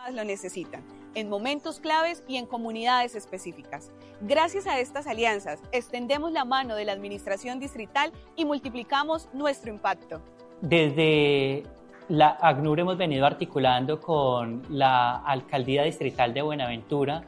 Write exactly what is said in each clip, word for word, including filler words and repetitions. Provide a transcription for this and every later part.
más lo necesitan, en momentos claves y en comunidades específicas. Gracias a estas alianzas, extendemos la mano de la administración distrital y multiplicamos nuestro impacto. Desde la ACNUR hemos venido articulando con la Alcaldía Distrital de Buenaventura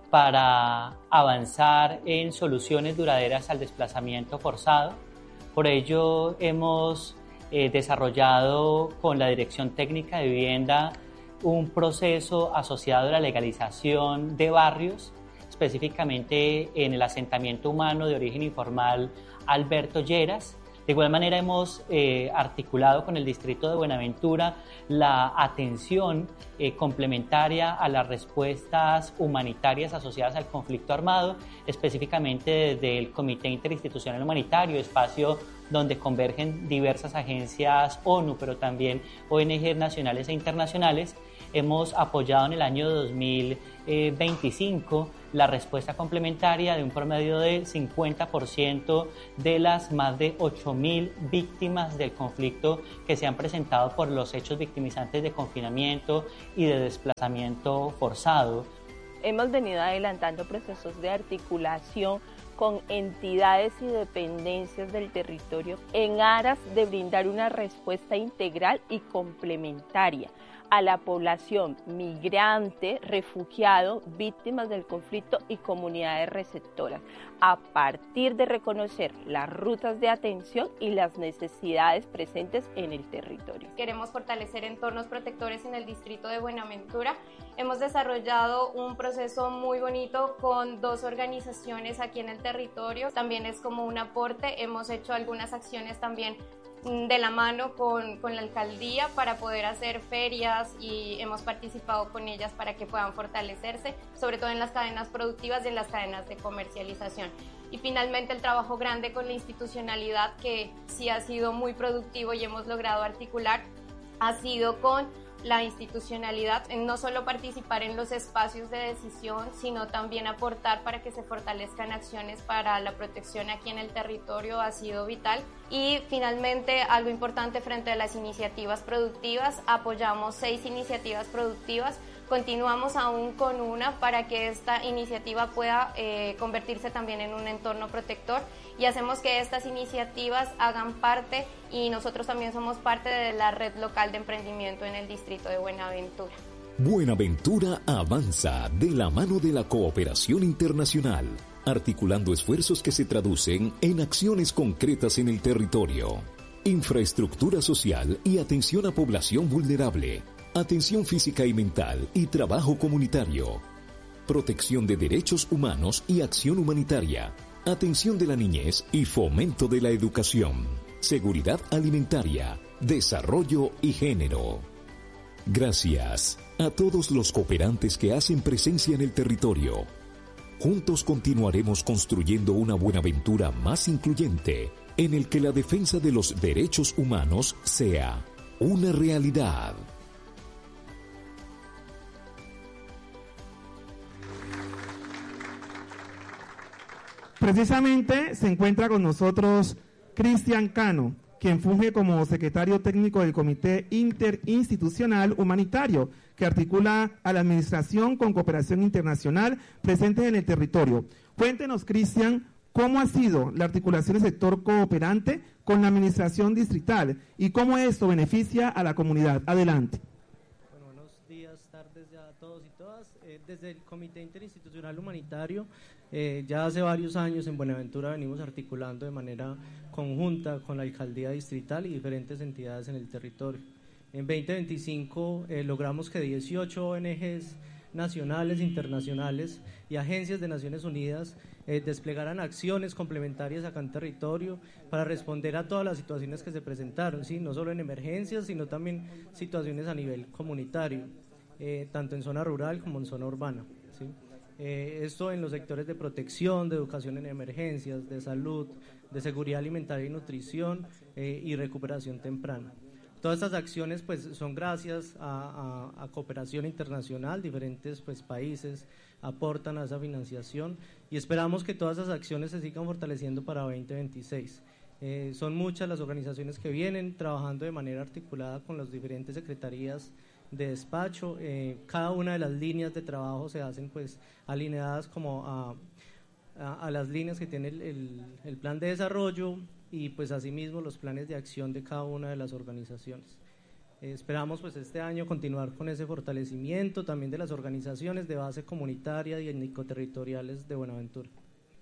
para avanzar en soluciones duraderas al desplazamiento forzado. Por ello hemos eh, desarrollado con la Dirección Técnica de Vivienda un proceso asociado a la legalización de barrios, específicamente en el asentamiento humano de origen informal Alberto Lleras. De igual manera hemos eh, articulado con el Distrito de Buenaventura la atención eh, complementaria a las respuestas humanitarias asociadas al conflicto armado, específicamente desde el Comité Interinstitucional Humanitario, espacio donde convergen diversas agencias ONU, pero también O N Ges nacionales e internacionales. Hemos apoyado en el año dos mil veinticinco la respuesta complementaria de un promedio del cincuenta por ciento de las más de ocho mil víctimas del conflicto que se han presentado por los hechos victimizantes de confinamiento y de desplazamiento forzado. Hemos venido adelantando procesos de articulación con entidades y dependencias del territorio en aras de brindar una respuesta integral y complementaria a la población migrante, refugiado, víctimas del conflicto y comunidades receptoras, a partir de reconocer las rutas de atención y las necesidades presentes en el territorio. Queremos fortalecer entornos protectores en el distrito de Buenaventura. Hemos desarrollado un proceso muy bonito con dos organizaciones aquí en el territorio. También es como un aporte. Hemos hecho algunas acciones también de la mano con, con la alcaldía para poder hacer ferias y hemos participado con ellas para que puedan fortalecerse, sobre todo en las cadenas productivas y en las cadenas de comercialización. Y finalmente el trabajo grande con la institucionalidad, que sí ha sido muy productivo y hemos logrado articular, ha sido con la institucionalidad, en no solo participar en los espacios de decisión, sino también aportar para que se fortalezcan acciones para la protección aquí en el territorio, ha sido vital. Y finalmente, algo importante frente a las iniciativas productivas, apoyamos seis iniciativas productivas. Continuamos aún con una para que esta iniciativa pueda eh, convertirse también en un entorno protector y hacemos que estas iniciativas hagan parte y nosotros también somos parte de la red local de emprendimiento en el distrito de Buenaventura. Buenaventura avanza de la mano de la cooperación internacional, articulando esfuerzos que se traducen en acciones concretas en el territorio. Infraestructura social y atención a población vulnerable. Atención física y mental y trabajo comunitario. Protección de derechos humanos y acción humanitaria. Atención de la niñez y fomento de la educación. Seguridad alimentaria, desarrollo y género. Gracias a todos los cooperantes que hacen presencia en el territorio. Juntos continuaremos construyendo una Buenaventura más incluyente, en el que la defensa de los derechos humanos sea una realidad. Precisamente se encuentra con nosotros Cristian Cano, quien funge como secretario técnico del Comité Interinstitucional Humanitario, que articula a la administración con cooperación internacional presentes en el territorio. Cuéntenos, Cristian, cómo ha sido la articulación del sector cooperante con la administración distrital y cómo esto beneficia a la comunidad. Adelante. Bueno, buenos días, tardes ya a todos y todas. Eh, desde el Comité Interinstitucional Humanitario, Eh, ya hace varios años en Buenaventura venimos articulando de manera conjunta con la alcaldía distrital y diferentes entidades en el territorio. En veinte veinticinco eh, logramos que dieciocho O N Ges nacionales, internacionales y agencias de Naciones Unidas eh, desplegaran acciones complementarias acá en territorio para responder a todas las situaciones que se presentaron, ¿sí? No solo en emergencias, sino también situaciones a nivel comunitario, eh, tanto en zona rural como en zona urbana, ¿sí? Eh, esto en los sectores de protección, de educación en emergencias, de salud, de seguridad alimentaria y nutrición eh, y recuperación temprana. Todas estas acciones pues son gracias a, a, a cooperación internacional, diferentes pues países aportan a esa financiación y esperamos que todas esas acciones se sigan fortaleciendo para veinte veintiséis. Eh, son muchas las organizaciones que vienen trabajando de manera articulada con las diferentes secretarías de despacho. Eh, cada una de las líneas de trabajo se hacen pues alineadas como a, a, a las líneas que tiene el, el, el plan de desarrollo y pues asimismo los planes de acción de cada una de las organizaciones. Eh, esperamos pues este año continuar con ese fortalecimiento también de las organizaciones de base comunitaria y étnico-territoriales de Buenaventura.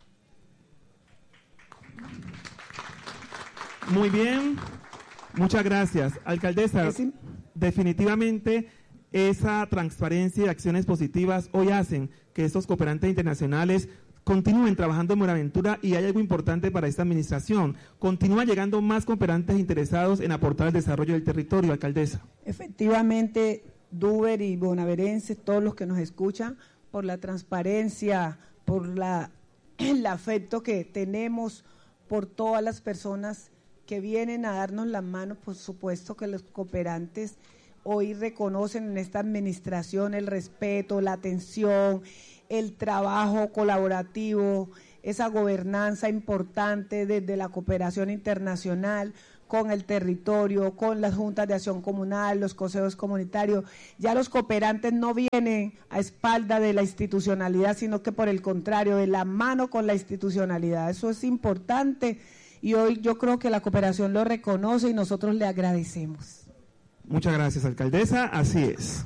Muy bien, muchas gracias. Alcaldesa, sí, definitivamente esa transparencia y acciones positivas hoy hacen que estos cooperantes internacionales continúen trabajando en Buenaventura, y hay algo importante para esta administración: continúa llegando más cooperantes interesados en aportar al desarrollo del territorio, alcaldesa. Efectivamente, Duber y bonaverenses, todos los que nos escuchan, por la transparencia, por la, el afecto que tenemos por todas las personas que vienen a darnos la mano. Por supuesto que los cooperantes hoy reconocen en esta administración el respeto, la atención, el trabajo colaborativo, esa gobernanza importante desde la cooperación internacional con el territorio, con las juntas de acción comunal, los consejos comunitarios. Ya los cooperantes no vienen a espalda de la institucionalidad, sino que por el contrario, de la mano con la institucionalidad. Eso es importante y hoy yo creo que la cooperación lo reconoce y nosotros le agradecemos. Muchas gracias, alcaldesa. Así es.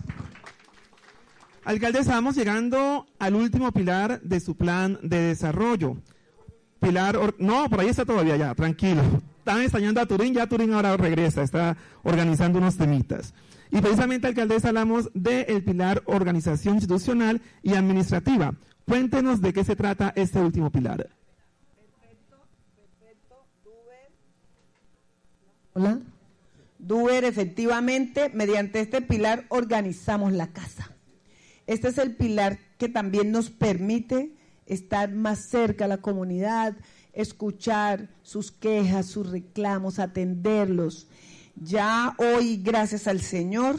Alcaldesa, vamos llegando al último pilar de su plan de desarrollo. Pilar, or... no, por ahí está todavía, ya, tranquilo. Están extrañando a Turín, ya Turín ahora regresa, está organizando unos temitas. Y precisamente, alcaldesa, hablamos del pilar organización institucional y administrativa. Cuéntenos de qué se trata este último pilar. Perfecto, perfecto, Duber. Hola. Duber, efectivamente, mediante este pilar organizamos la casa. Este es el pilar que también nos permite estar más cerca a la comunidad, escuchar sus quejas, sus reclamos, atenderlos. Ya hoy, gracias al Señor,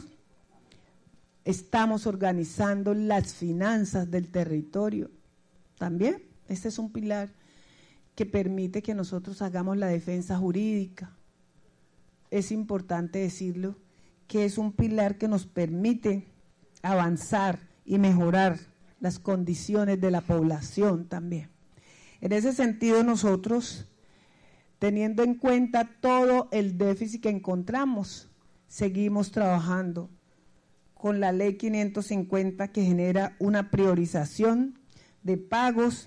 estamos organizando las finanzas del territorio. También, este es un pilar que permite que nosotros hagamos la defensa jurídica. Es importante decirlo, que es un pilar que nos permite avanzar y mejorar las condiciones de la población también. En ese sentido, nosotros, teniendo en cuenta todo el déficit que encontramos, seguimos trabajando con la ley quinientos cincuenta, que genera una priorización de pagos.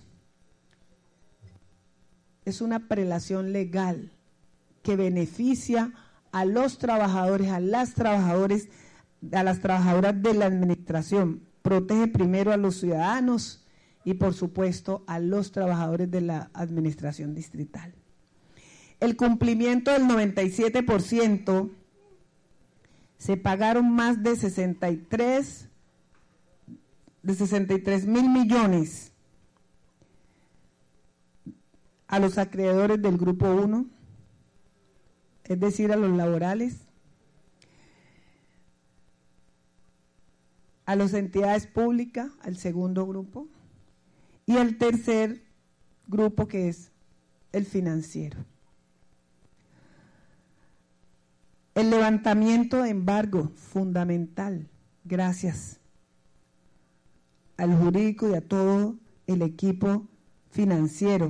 Es una prelación legal que beneficia a los trabajadores, a las trabajadoras, a las trabajadoras de la administración. Protege primero a los ciudadanos y, por supuesto, a los trabajadores de la administración distrital. El cumplimiento del noventa y siete por ciento, se pagaron más de sesenta y tres mil millones a los acreedores del Grupo uno, es decir, a los laborales, a las entidades públicas, al segundo grupo, y al tercer grupo, que es el financiero. El levantamiento de embargo, fundamental, gracias al jurídico y a todo el equipo financiero.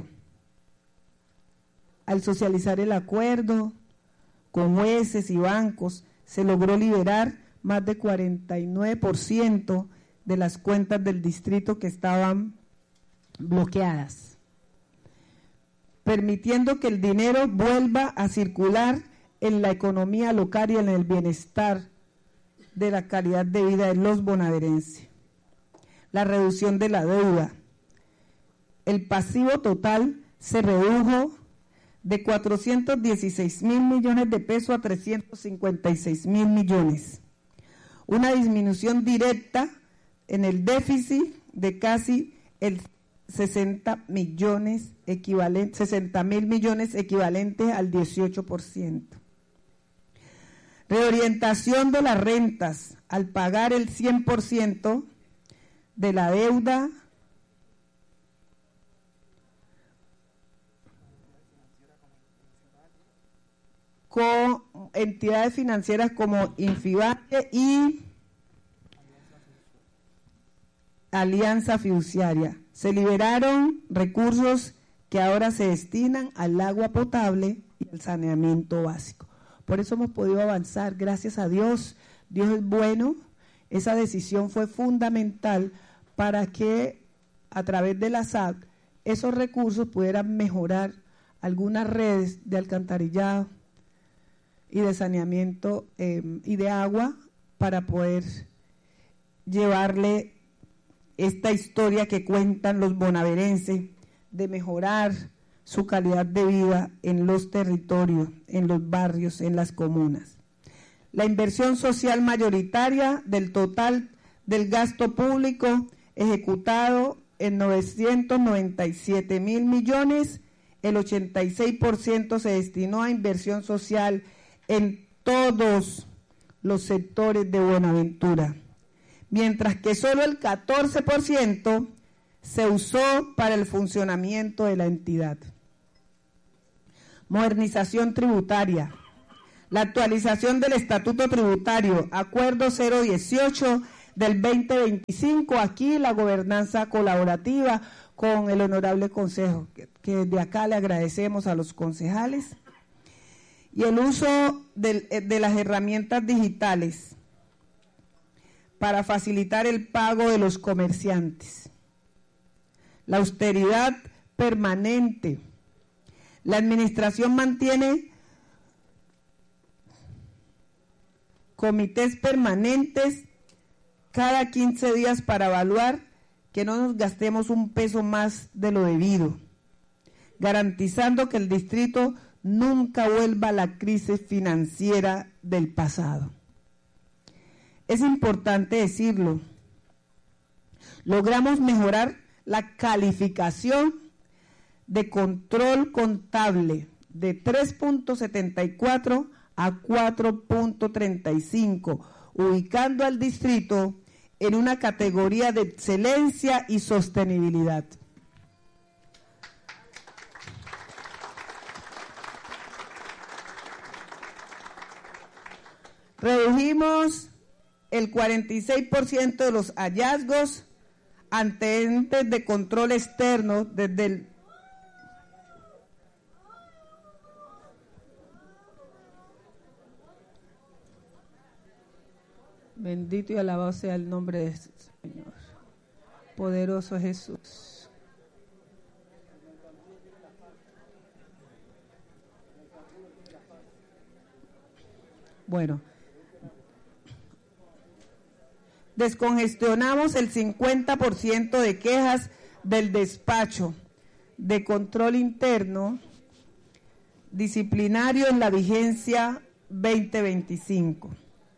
Al socializar el acuerdo con jueces y bancos, se logró liberar más de cuarenta y nueve por ciento de las cuentas del distrito que estaban bloqueadas, permitiendo que el dinero vuelva a circular en la economía local y en el bienestar de la calidad de vida de los bonaverenses. La reducción de la deuda. El pasivo total se redujo de cuatrocientos dieciséis mil millones de pesos a trescientos cincuenta y seis mil millones. Una disminución directa en el déficit de casi el sesenta millones equivalente, sesenta mil millones equivalentes al dieciocho por ciento. Reorientación de las rentas al pagar el cien por ciento de la deuda con entidades financieras como Infivalle y alianza fiduciaria. Se liberaron recursos que ahora se destinan al agua potable y al saneamiento básico. Por eso hemos podido avanzar, gracias a Dios. Dios es bueno. Esa decisión fue fundamental para que a través de la S A C esos recursos pudieran mejorar algunas redes de alcantarillado y de saneamiento eh, y de agua para poder llevarle esta historia que cuentan los bonaverenses de mejorar su calidad de vida en los territorios, en los barrios, en las comunas. La inversión social mayoritaria del total del gasto público ejecutado en novecientos noventa y siete mil millones, el ochenta y seis por ciento se destinó a inversión social en todos los sectores de Buenaventura, mientras que solo el catorce por ciento se usó para el funcionamiento de la entidad. Modernización tributaria. La actualización del Estatuto Tributario, Acuerdo cero dieciocho del veinte veinticinco, aquí la gobernanza colaborativa con el Honorable Consejo, que, que desde acá le agradecemos a los concejales, y el uso de, de las herramientas digitales para facilitar el pago de los comerciantes. La austeridad permanente. La administración mantiene comités permanentes cada quince días para evaluar que no nos gastemos un peso más de lo debido, garantizando que el distrito nunca vuelva a la crisis financiera del pasado. Es importante decirlo, logramos mejorar la calificación de control contable de tres punto setenta y cuatro a cuatro punto treinta y cinco, ubicando al distrito en una categoría de excelencia y sostenibilidad. Redujimos el cuarenta y seis por ciento de los hallazgos ante entes de control externo desde el Bendito y alabado sea el nombre de este Señor. Poderoso Jesús. Bueno, descongestionamos el cincuenta por ciento de quejas del despacho de control interno disciplinario en la vigencia veinte veinticinco.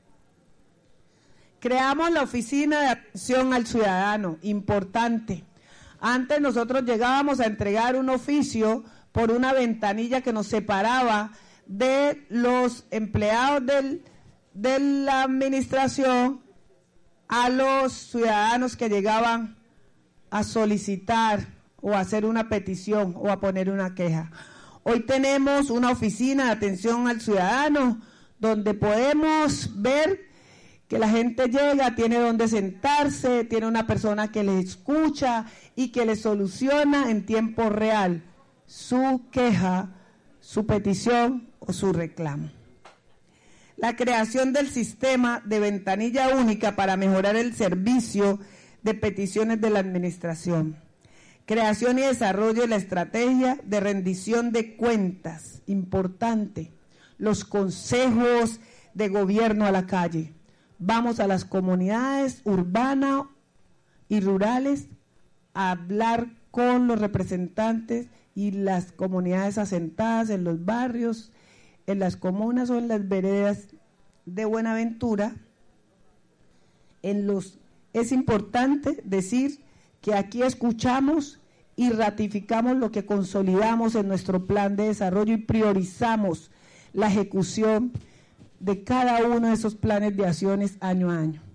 Creamos la Oficina de Atención al Ciudadano, importante. Antes nosotros llegábamos a entregar un oficio por una ventanilla que nos separaba de los empleados del, de la administración a los ciudadanos que llegaban a solicitar o a hacer una petición o a poner una queja. Hoy tenemos una Oficina de Atención al Ciudadano donde podemos ver que la gente llega, tiene donde sentarse, tiene una persona que le escucha y que le soluciona en tiempo real su queja, su petición o su reclamo. La creación del sistema de ventanilla única para mejorar el servicio de peticiones de la administración. Creación y desarrollo de la estrategia de rendición de cuentas, importante. Los consejos de gobierno a la calle. Vamos a las comunidades urbanas y rurales a hablar con los representantes y las comunidades asentadas en los barrios, en las comunas o en las veredas de Buenaventura. En los, es importante decir que aquí escuchamos y ratificamos lo que consolidamos en nuestro plan de desarrollo y priorizamos la ejecución de cada uno de esos planes de acciones año a año.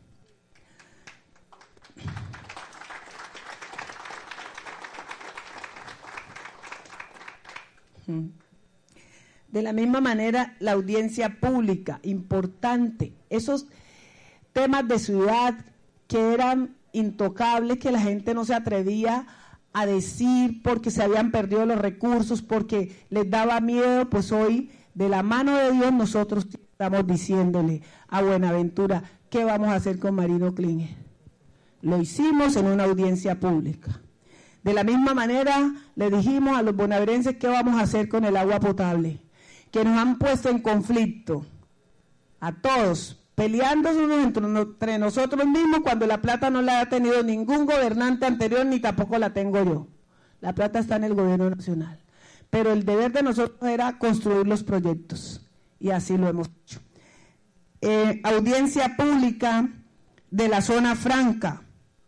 De la misma manera, la audiencia pública, importante. Esos temas de ciudad que eran intocable que la gente no se atrevía a decir porque se habían perdido los recursos, porque les daba miedo. Pues hoy, de la mano de Dios, nosotros estamos diciéndole a Buenaventura, ¿qué vamos a hacer con Marino Clean? Lo hicimos en una audiencia pública. De la misma manera, le dijimos a los bonaerenses qué vamos a hacer con el agua potable, que nos han puesto en conflicto a todos, peleándonos entre, entre nosotros mismos, cuando la plata no la ha tenido ningún gobernante anterior, ni tampoco la tengo yo. La plata está en el gobierno nacional. Pero el deber de nosotros era construir los proyectos, y así lo hemos hecho. Eh, audiencia pública de la zona franca,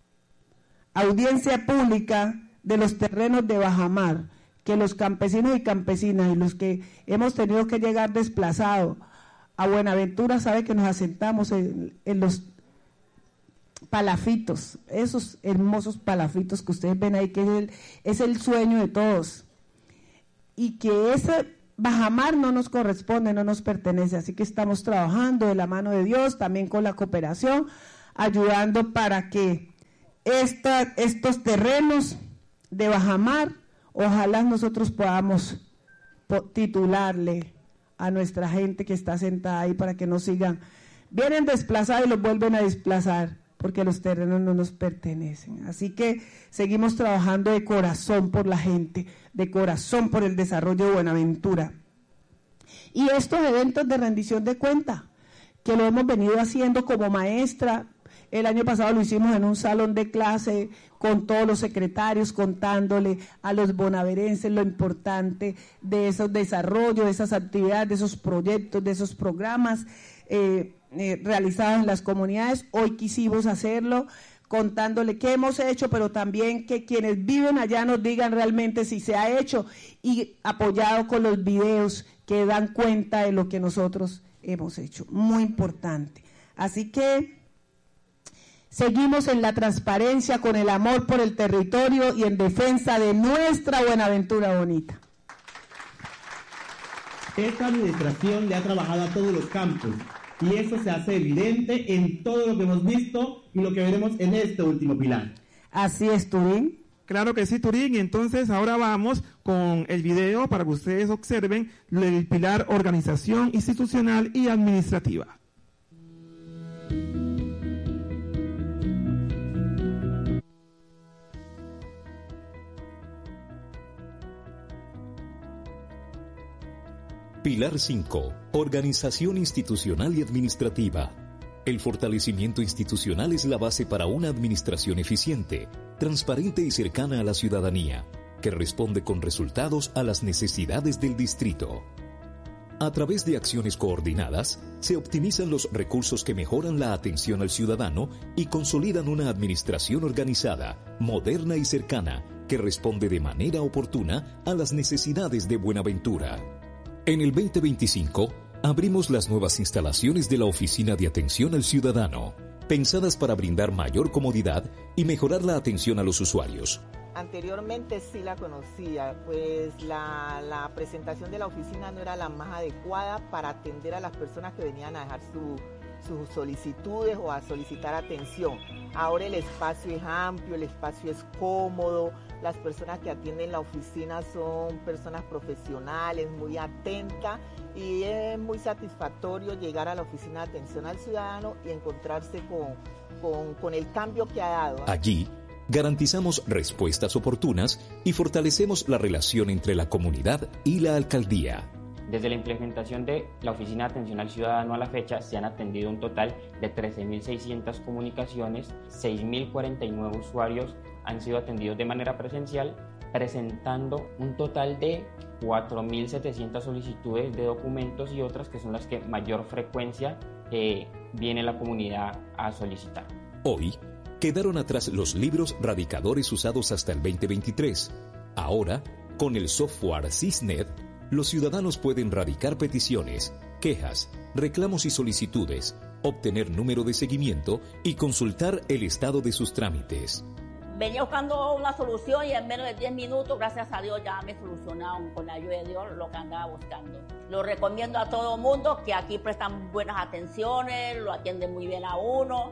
audiencia pública de los terrenos de bajamar, que los campesinos y campesinas y los que hemos tenido que llegar desplazados a Buenaventura, sabe que nos asentamos en, en los palafitos, esos hermosos palafitos que ustedes ven ahí, que es el, es el sueño de todos, y que ese bajamar no nos corresponde, no nos pertenece, así que estamos trabajando de la mano de Dios, también con la cooperación, ayudando para que esta, estos terrenos de bajamar, ojalá nosotros podamos titularle a nuestra gente que está sentada ahí para que no sigan, vienen desplazados y los vuelven a desplazar, porque los terrenos no nos pertenecen. Así que seguimos trabajando de corazón por la gente, de corazón por el desarrollo de Buenaventura. Y estos eventos de rendición de cuenta, que lo hemos venido haciendo como maestra, el año pasado lo hicimos en un salón de clase con todos los secretarios, contándole a los bonaerenses lo importante de esos desarrollos, de esas actividades, de esos proyectos, de esos programas eh, eh, realizados en las comunidades. Hoy quisimos hacerlo contándole qué hemos hecho, pero también que quienes viven allá nos digan realmente si se ha hecho, y apoyado con los videos que dan cuenta de lo que nosotros hemos hecho. Muy importante. Así que seguimos en la transparencia, con el amor por el territorio y en defensa de nuestra Buenaventura bonita. Esta administración le ha trabajado a todos los campos, y eso se hace evidente en todo lo que hemos visto y lo que veremos en este último pilar. Así es, Turín. Claro que sí, Turín. Y entonces ahora vamos con el video para que ustedes observen el pilar organización institucional y administrativa. Pilar cinco. Organización institucional y administrativa. El fortalecimiento institucional es la base para una administración eficiente, transparente y cercana a la ciudadanía, que responde con resultados a las necesidades del distrito. A través de acciones coordinadas, se optimizan los recursos que mejoran la atención al ciudadano y consolidan una administración organizada, moderna y cercana, que responde de manera oportuna a las necesidades de Buenaventura. En el veinte veinticinco, abrimos las nuevas instalaciones de la Oficina de Atención al Ciudadano, pensadas para brindar mayor comodidad y mejorar la atención a los usuarios. Anteriormente sí la conocía, pues la, la presentación de la oficina no era la más adecuada para atender a las personas que venían a dejar su, sus solicitudes o a solicitar atención. Ahora el espacio es amplio, el espacio es cómodo, las personas que atienden la oficina son personas profesionales, muy atentas, y es muy satisfactorio llegar a la oficina de atención al ciudadano y encontrarse con, con, con el cambio que ha dado. Allí garantizamos respuestas oportunas y fortalecemos la relación entre la comunidad y la alcaldía. Desde la implementación de la Oficina de Atención al Ciudadano a la fecha se han atendido un total de trece mil seiscientas comunicaciones, seis mil cuarenta y nueve usuarios han sido atendidos de manera presencial, presentando un total de cuatro mil setecientas solicitudes de documentos y otras que son las que mayor frecuencia eh, viene la comunidad a solicitar. Hoy quedaron atrás los libros radicadores usados hasta el veinte veintitrés. Ahora, con el software SysNet, los ciudadanos pueden radicar peticiones, quejas, reclamos y solicitudes, obtener número de seguimiento y consultar el estado de sus trámites. Venía buscando una solución y en menos de diez minutos, gracias a Dios, ya me solucionaron con la ayuda de Dios lo que andaba buscando. Lo recomiendo a todo el mundo, que aquí prestan buenas atenciones, lo atienden muy bien a uno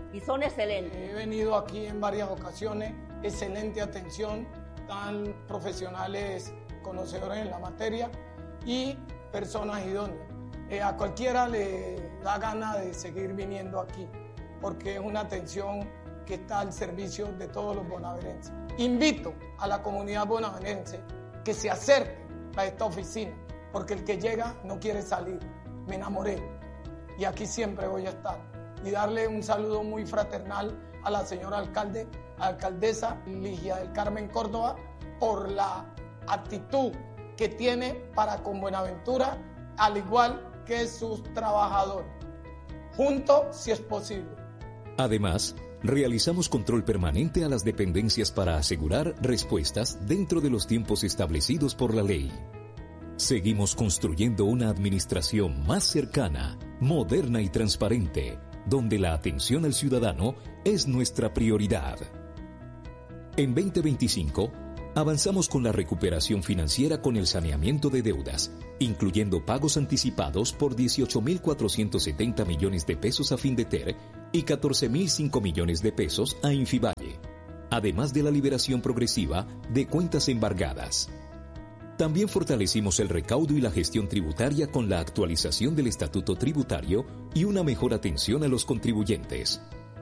y son excelentes. He venido aquí en varias ocasiones, excelente atención, tan profesionales conocedores en la materia y personas idóneas. Eh, a cualquiera le da gana de seguir viniendo aquí porque es una atención que está al servicio de todos los bonaerenses. Invito a la comunidad bonaerense que se acerque a esta oficina porque el que llega no quiere salir. Me enamoré y aquí siempre voy a estar. Y darle un saludo muy fraternal a la señora alcalde, alcaldesa Ligia del Carmen Córdoba, por la actitud que tiene para con Buenaventura, al igual que sus trabajadores. Juntos, si es posible. Además, realizamos control permanente a las dependencias para asegurar respuestas dentro de los tiempos establecidos por la ley. Seguimos construyendo una administración más cercana, moderna y transparente, donde la atención al ciudadano es nuestra prioridad. En veinte veinticinco, avanzamos con la recuperación financiera con el saneamiento de deudas, incluyendo pagos anticipados por dieciocho mil cuatrocientos setenta millones de pesos a Findeter y catorce mil cinco millones de pesos a Infivalle, además de la liberación progresiva de cuentas embargadas. También fortalecimos el recaudo y la gestión tributaria con la actualización del estatuto tributario y una mejor atención a los contribuyentes.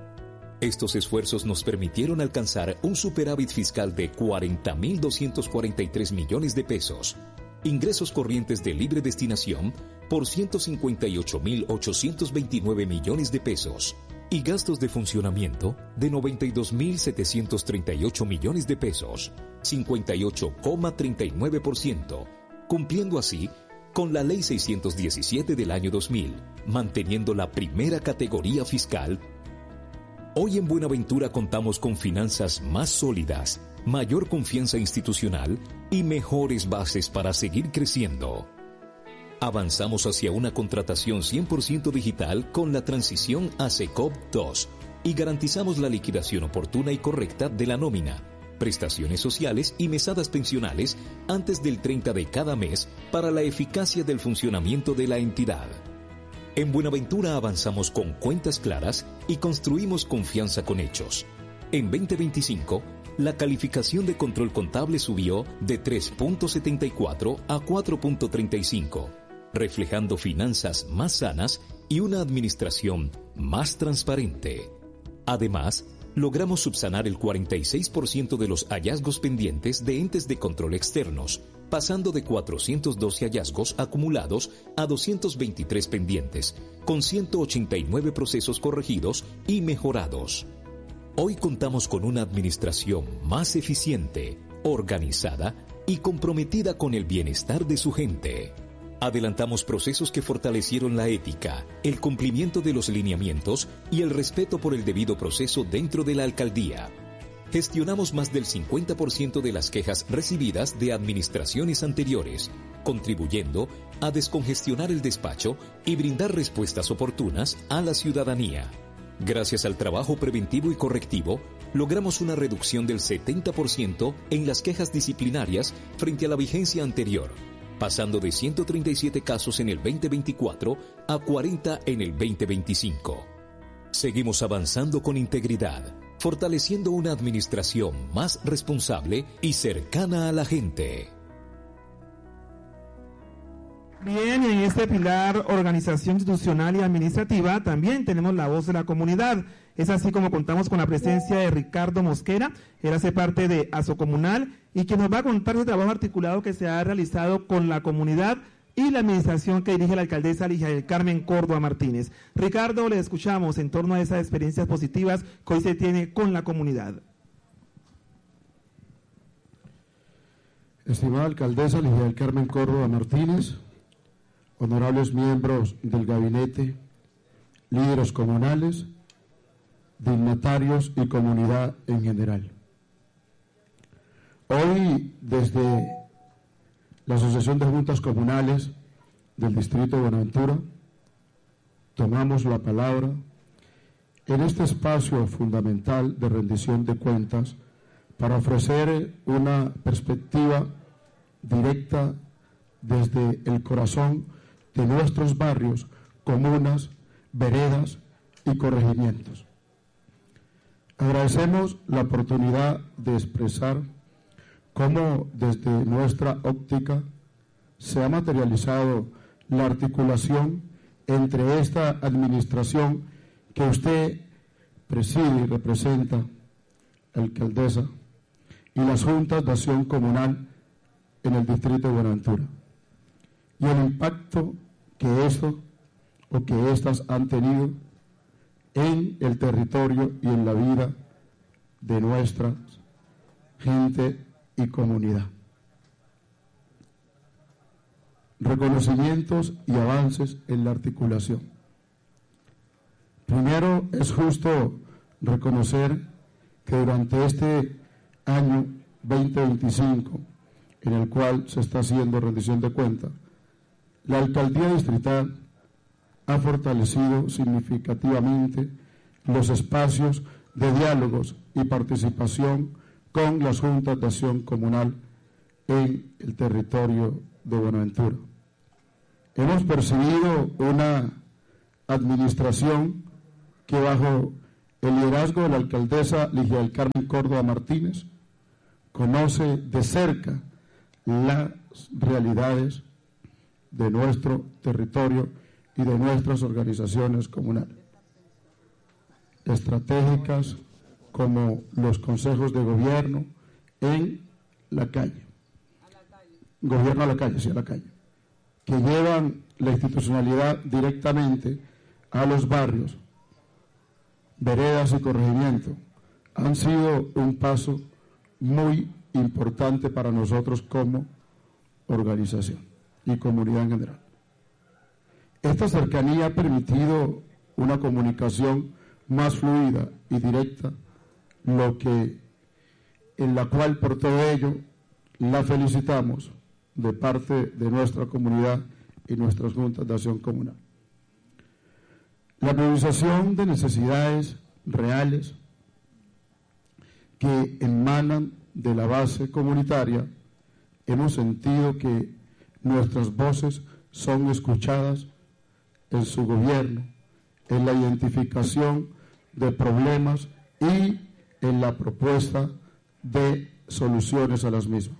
Estos esfuerzos nos permitieron alcanzar un superávit fiscal de cuarenta mil doscientos cuarenta y tres millones de pesos, ingresos corrientes de libre destinación por ciento cincuenta y ocho mil ochocientos veintinueve millones de pesos y gastos de funcionamiento de noventa y dos mil setecientos treinta y ocho millones de pesos, cincuenta y ocho coma treinta y nueve por ciento, cumpliendo así con la Ley seiscientos diecisiete del año dos mil, manteniendo la primera categoría fiscal. Hoy en Buenaventura contamos con finanzas más sólidas, mayor confianza institucional y mejores bases para seguir creciendo. Avanzamos hacia una contratación cien por ciento digital con la transición a SECOP dos y garantizamos la liquidación oportuna y correcta de la nómina, prestaciones sociales y mesadas pensionales antes del treinta de cada mes para la eficacia del funcionamiento de la entidad. En Buenaventura avanzamos con cuentas claras y construimos confianza con hechos. En veinte veinticinco, la calificación de control contable subió de tres punto setenta y cuatro a cuatro punto treinta y cinco, reflejando finanzas más sanas y una administración más transparente. Además, logramos subsanar el cuarenta y seis por ciento de los hallazgos pendientes de entes de control externos, pasando de cuatrocientos doce hallazgos acumulados a doscientos veintitrés pendientes, con ciento ochenta y nueve procesos corregidos y mejorados. Hoy contamos con una administración más eficiente, organizada y comprometida con el bienestar de su gente. Adelantamos procesos que fortalecieron la ética, el cumplimiento de los lineamientos y el respeto por el debido proceso dentro de la alcaldía. Gestionamos más del cincuenta por ciento de las quejas recibidas de administraciones anteriores, contribuyendo a descongestionar el despacho y brindar respuestas oportunas a la ciudadanía. Gracias al trabajo preventivo y correctivo, logramos una reducción del setenta por ciento en las quejas disciplinarias frente a la vigencia anterior, pasando de ciento treinta y siete casos en el veinte veinticuatro a cuarenta en el veinte veinticinco. Seguimos avanzando con integridad, fortaleciendo una administración más responsable y cercana a la gente. Bien, en este pilar organización institucional y administrativa también tenemos la voz de la comunidad. Es así como contamos con la presencia de Ricardo Mosquera, él hace parte de Asocomunal y quien nos va a contar el trabajo articulado que se ha realizado con la comunidad y la administración que dirige la alcaldesa Ligia del Carmen Córdoba Martínez. Ricardo, le escuchamos en torno a esas experiencias positivas que hoy se tiene con la comunidad. Estimada alcaldesa Ligia del Carmen Córdoba Martínez, honorables miembros del gabinete, líderes comunales, dignatarios y comunidad en general. Hoy, desde la Asociación de Juntas Comunales del Distrito de Buenaventura, tomamos la palabra en este espacio fundamental de rendición de cuentas para ofrecer una perspectiva directa desde el corazón de nuestros barrios, comunas, veredas y corregimientos. Agradecemos la oportunidad de expresar cómo desde nuestra óptica se ha materializado la articulación entre esta administración que usted preside y representa, alcaldesa, y las juntas de acción comunal en el distrito de Buenaventura, y el impacto que esto o que estas han tenido en el territorio y en la vida de nuestra gente y comunidad. Reconocimientos y avances en la articulación. Primero, es justo reconocer que durante este año veinte veinticinco, en el cual se está haciendo rendición de cuentas, la alcaldía distrital ha fortalecido significativamente los espacios de diálogos y participación con las juntas de acción comunal en el territorio de Buenaventura. Hemos percibido una administración que, bajo el liderazgo de la alcaldesa Ligia del Carmen Córdoba Martínez, conoce de cerca las realidades de nuestro territorio y de nuestras organizaciones comunales, estratégicas como los consejos de gobierno en la calle, gobierno a la calle, sí, a la calle, que llevan la institucionalidad directamente a los barrios, veredas y corregimientos, han sido un paso muy importante para nosotros como organización y comunidad en general. Esta cercanía ha permitido una comunicación más fluida y directa, lo que, en la cual por todo ello la felicitamos de parte de nuestra comunidad y nuestras juntas de acción comunal. La priorización de necesidades reales que emanan de la base comunitaria, hemos sentido que nuestras voces son escuchadas en su gobierno, en la identificación de problemas y en la propuesta de soluciones a las mismas.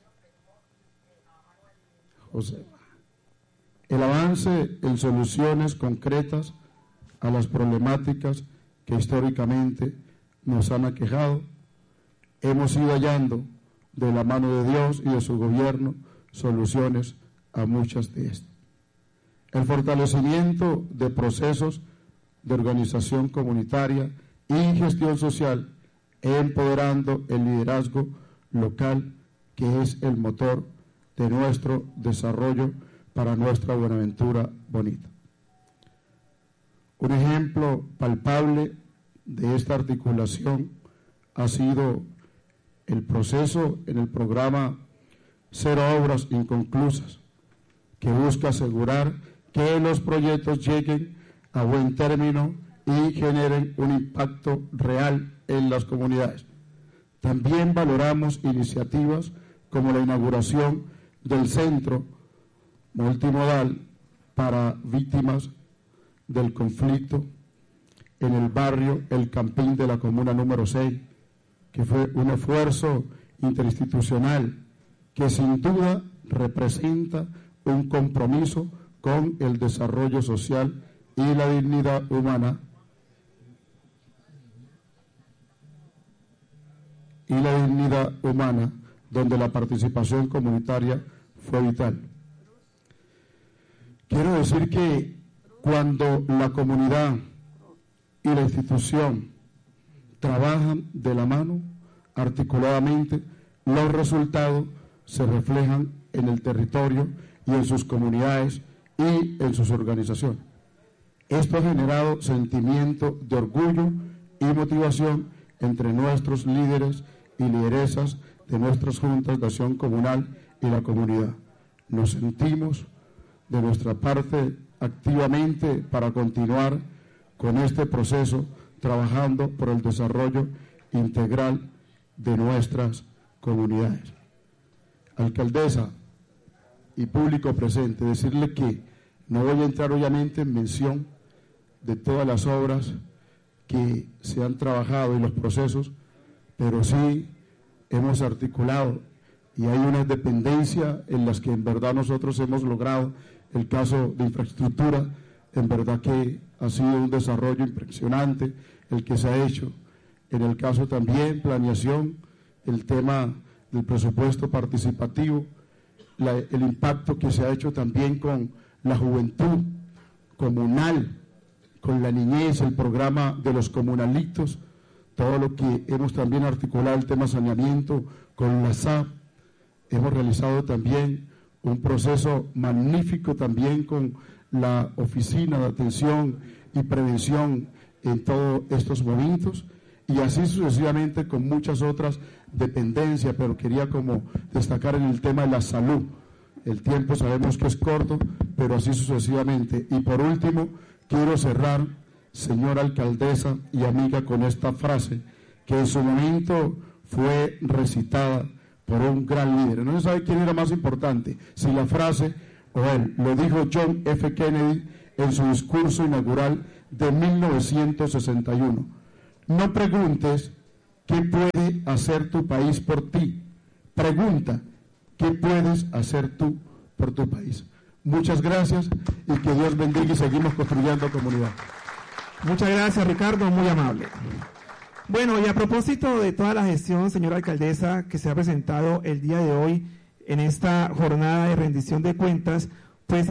José, el avance en soluciones concretas a las problemáticas que históricamente nos han aquejado, hemos ido hallando de la mano de Dios y de su gobierno soluciones a muchas de estas. El fortalecimiento de procesos de organización comunitaria y gestión social, empoderando el liderazgo local, que es el motor de nuestro desarrollo para nuestra Buenaventura bonita. Un ejemplo palpable de esta articulación ha sido el proceso en el programa Cero Obras Inconclusas, que busca asegurar que los proyectos lleguen a buen término y generen un impacto real en las comunidades. También valoramos iniciativas como la inauguración del centro multimodal para víctimas del conflicto en el barrio El Campín de la comuna número seis, que fue un esfuerzo interinstitucional que sin duda representa un compromiso con el desarrollo social y la dignidad humana y la dignidad humana, donde la participación comunitaria fue vital. Quiero decir que cuando la comunidad y la institución trabajan de la mano, articuladamente, los resultados se reflejan en el territorio y en sus comunidades y en sus organizaciones. Esto ha generado sentimiento de orgullo y motivación entre nuestros líderes y lideresas de nuestras juntas de acción comunal y la comunidad. Nos sentimos de nuestra parte activamente para continuar con este proceso, trabajando por el desarrollo integral de nuestras comunidades. Alcaldesa y público presente, decirle que no voy a entrar obviamente en mención de todas las obras que se han trabajado y los procesos, pero sí hemos articulado y hay una dependencia en las que en verdad nosotros hemos logrado. El caso de infraestructura, en verdad que ha sido un desarrollo impresionante el que se ha hecho. En el caso también planeación, el tema del presupuesto participativo, la, el impacto que se ha hecho también con la juventud comunal, con la niñez, el programa de los comunalitos, todo lo que hemos también articulado, el tema saneamiento con la S A P. Hemos realizado también un proceso magnífico también con la Oficina de Atención y Prevención en todos estos momentos, y así sucesivamente con muchas otras dependencias, pero quería como destacar en el tema de la salud. El tiempo sabemos que es corto, pero así sucesivamente. Y por último, quiero cerrar, señora alcaldesa y amiga, con esta frase que en su momento fue recitada por un gran líder. No se sabe quién era más importante, si la frase o él. Lo dijo John F. Kennedy en su discurso inaugural de mil novecientos sesenta y uno. No preguntes qué puede hacer tu país por ti. Pregunta qué puedes hacer tú por tu país. Muchas gracias y que Dios bendiga y seguimos construyendo comunidad. Muchas gracias, Ricardo, muy amable. Bueno, y a propósito de toda la gestión, señora alcaldesa, que se ha presentado el día de hoy en esta jornada de rendición de cuentas,